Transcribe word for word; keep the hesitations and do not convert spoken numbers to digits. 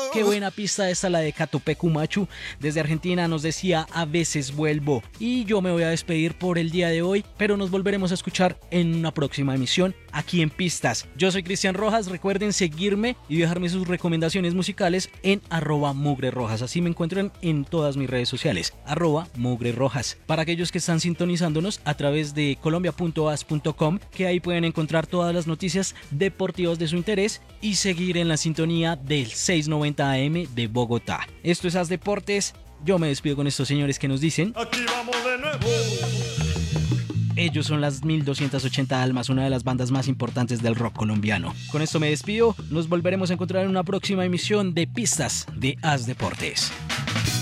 Qué buena pista esta, la de Catupecu Machu. Desde Argentina nos decía a veces vuelvo. Y yo me voy a despedir por el día de hoy, pero nos volveremos a escuchar en una próxima emisión aquí en Pistas. Yo soy Cristian Rojas, recuerden seguirme y dejarme sus recomendaciones musicales en arroba mugre rojas. Así me encuentran en todas mis redes sociales, arroba mugre rojas. Para aquellos que están sintonizándonos a través de colombia punto as punto com, que ahí pueden encontrar todas las noticias deportivas de su interés y seguir en la sintonía del seiscientos noventa A M de Bogotá. Esto es As Deportes. Yo me despido con estos señores que nos dicen: aquí vamos de nuevo. Ellos son las mil doscientas ochenta Almas, una de las bandas más importantes del rock colombiano. Con esto me despido, nos volveremos a encontrar en una próxima emisión de Pistas de As Deportes.